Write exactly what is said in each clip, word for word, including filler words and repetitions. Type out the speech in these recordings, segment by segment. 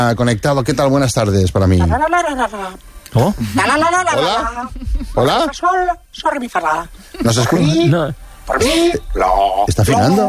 Conectado, ¿qué tal? Buenas tardes para mí. ¿Cómo? Hola. Hola. Sol, sol, mi fa. ¿Nos escucha? No. Por mí. ¿Está afinando?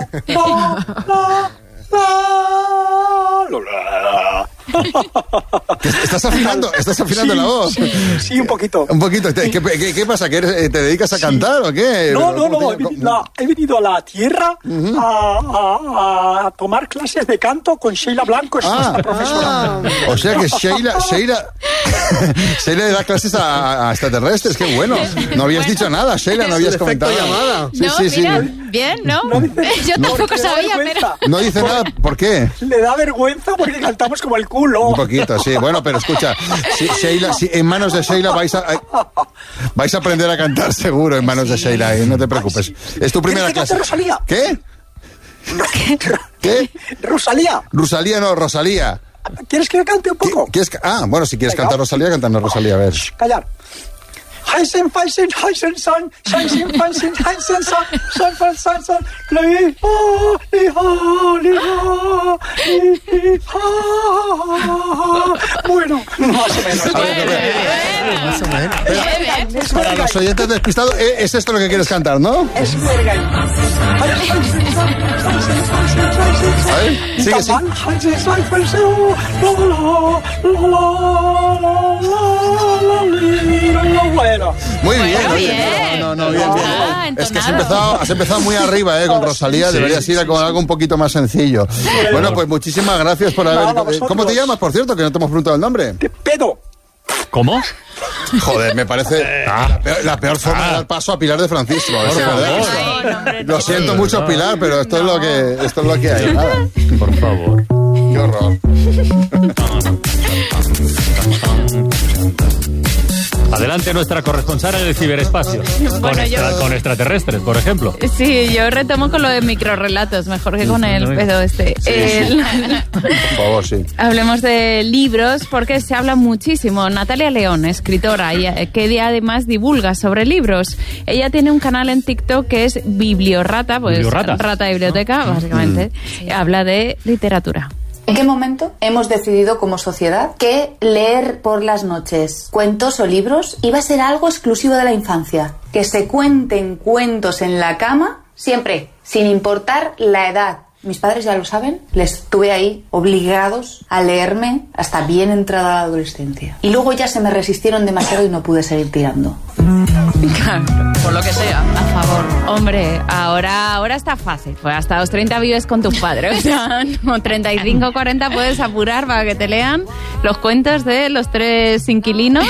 ¿Estás afinando? ¿Estás afinando sí, la voz? Sí, sí, un poquito. Un poquito. ¿Qué, qué, qué pasa? ¿Que eres, te dedicas a sí. cantar o qué? No, no, no. He venido, a, he venido a la tierra uh-huh. a, a, a tomar clases de canto con Sheila Blanco, es ah, nuestra profesora. Ah. O sea que Sheila, Sheila, Sheila le da clases a, a extraterrestres. Qué bueno. No habías bueno. dicho nada, Sheila, no habías comentado nada. Sí, no, sí, mira, sí. bien, ¿no? no dice, Yo no, tampoco sabía, pero... No dice por, nada, ¿por qué? Le da vergüenza porque cantamos como el culo. Un poquito, sí. Bueno, pero escucha, si, Sheila, si en manos de Sheila vais a vais a aprender a cantar seguro en manos sí. de Sheila, ¿eh? No te preocupes. Ay, sí. Es tu primera clase. Rosalía? ¿Qué? ¿Qué? Rosalía. Rosalía no, Rosalía. ¿Quieres que cante un poco? ¿Quieres? Ah, bueno, si quieres Venga. cantar Rosalía, cantando Rosalía, a ver. Shh, callar. Heisen, Feisen, Heisen, San, Heisen, Feisen, Heisen, San, San, San, San, San, Li, Ha, Li, Ha, Li, Ha, Li, Ha. Bueno, más o menos. Más o menos. Para los oyentes despistados, es esto lo que quieres cantar, ¿no? Es verga. A ver, sigue, sigue. Muy bien, bueno, oye, bien. no, no, no, bien, bien. Ah, es que has empezado, has empezado muy arriba, eh, con Rosalía, sí, deberías ir sí, con sí. algo un poquito más sencillo. Bueno, pues muchísimas gracias por haber... No, no, ¿Cómo te llamas, por cierto, que no te hemos preguntado el nombre? Pedo. ¿Cómo? Joder, me parece ah. la, peor, la peor forma ah. de dar paso a Pilar de Francisco. Por favor. Ay, nombre, lo siento mucho, no. Pilar, pero esto, no. es lo que, esto es lo que hay. Nada. Por favor. Qué horror. Adelante nuestra corresponsal en el ciberespacio. Bueno, con, extra, yo... con extraterrestres, por ejemplo. Sí, yo retomo con lo de microrrelatos, mejor que con el pedo este. Sí, el... sí. Por favor, sí. Hablemos de libros porque se habla muchísimo. Natalia León, escritora, y que además divulga sobre libros. Ella tiene un canal en TikTok que es Bibliorrata, pues Bibliorrata. Rata de biblioteca, ¿no? Básicamente. Sí. Habla de literatura. ¿En qué momento hemos decidido como sociedad que leer por las noches cuentos o libros iba a ser algo exclusivo de la infancia? Que se cuenten cuentos en la cama siempre, sin importar la edad. Mis padres ya lo saben, les tuve ahí obligados a leerme hasta bien entrada la adolescencia. Y luego ya se me resistieron demasiado y no pude seguir tirando. Claro, por lo que sea, a favor. Hombre, ahora, ahora está fácil. Pues hasta los treinta vives con tus padres. O sea, no, treinta y cinco, cuarenta puedes apurar para que te lean los cuentos de los tres inquilinos.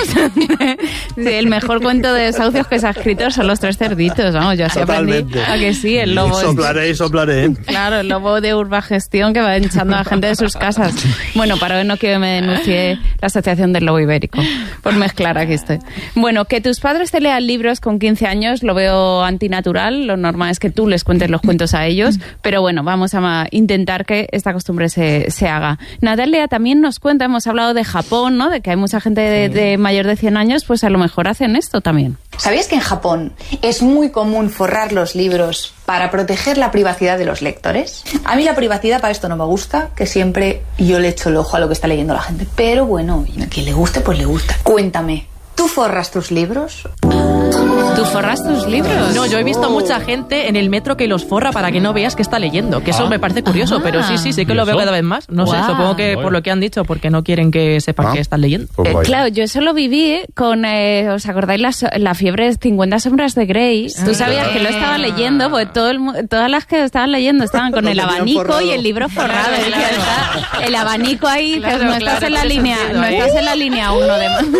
El mejor cuento de desahucios que se ha escrito son los tres cerditos. Vamos, yo así aprendí a que sí, el lobo. Soplaré y soplaré. Claro, el lobo de Urbagestión que va echando a la gente de sus casas. Bueno, para hoy no quiero que me denuncie la Asociación del Lobo Ibérico por mezclar aquí estoy. Bueno, que tus padres te lean libros con quince años lo veo antinatural. Lo normal es que tú les cuentes los cuentos a ellos, pero bueno, vamos a intentar que esta costumbre se, se haga. Natalia también nos cuenta, hemos hablado de Japón, ¿no? De que hay mucha gente de, de mayor de cien años, pues a lo mejor hacen esto también. ¿Sabías que en Japón es muy común forrar los libros para proteger la privacidad de los lectores? A mí la privacidad para esto no me gusta, que siempre yo le echo el ojo a lo que está leyendo la gente. Pero bueno, a quien le guste, pues le gusta. Cuéntame, ¿tú forras tus libros? ¿Tú forras tus libros? No, yo he visto mucha gente en el metro que los forra para que no veas que está leyendo, que eso ah. me parece curioso, Ajá. pero sí, sí, sí que lo veo cada vez más. No wow. sé, supongo que por lo que han dicho, porque no quieren que sepan ah. que están leyendo. Eh, claro, yo eso lo viví con, eh, ¿os acordáis la, la fiebre de cincuenta sombras de Grey? Tú sabías que lo estaba leyendo, porque todo el, todas las que estaban leyendo estaban con el abanico y el libro forrado. Claro, claro. Está el abanico ahí, claro, que no estás claro, en la línea, no ahí. estás en la línea uno de más.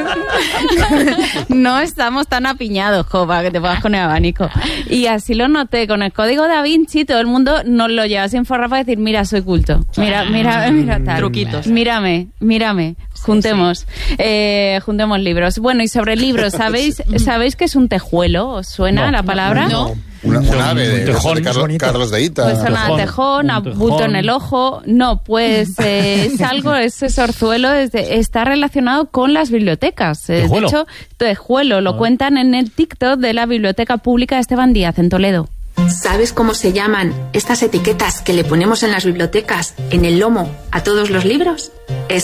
No estamos tan apiñados, Jopa, que te pongas con el abanico. Y así lo noté, con el código Da Vinci todo el mundo nos lo lleva sin forrar para decir, mira, soy culto. Mira, mira, mira tal. Truquitos. Mírame, mírame. Juntemos, eh, juntemos libros. Bueno, y sobre libros, ¿sabéis ¿sabéis qué es un tejuelo? ¿Os suena no, la palabra? No. Una, un ave de, tejón, de Carlos, Carlos de Ita. Pues suena a tejón, a bulto en el ojo. No, pues eh, es algo, ese sorzuelo es de, está relacionado con las bibliotecas. Eh, de hecho, tejuelo lo ah. cuentan en el TikTok de la Biblioteca Pública de Esteban Díaz, en Toledo. ¿Sabes cómo se llaman estas etiquetas que le ponemos en las bibliotecas, en el lomo, a todos los libros? Es